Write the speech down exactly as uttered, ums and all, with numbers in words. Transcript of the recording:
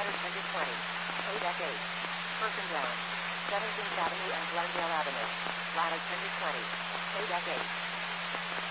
ladder ten to twenty. Pay deck eight. Person down. seventeenth Avenue and Glendale Avenue. Ladder ten to twenty. Pay deck eight.